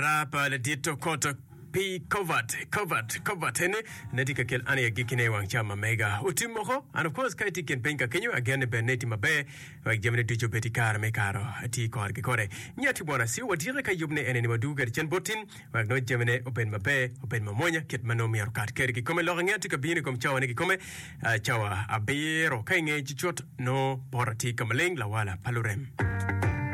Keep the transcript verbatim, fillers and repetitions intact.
rapa le dito koto P covered, covered, covered. Hene netika kel ane gikine wang chama mega utimoko. And of course, kaiti ken penka kenyu again be neti mabe wak jamene tujo beti kar me karo ati kor ke kore. Nyati bona si wadire ka yubne ene ni maduga chen botin wak no jamene open mabe open mamonya ket manomi arukat kere ki kome loga nyati ka bini kom chawa ne ki kome chawa abiro kainge chichot no borati kamaleng la wala palurem.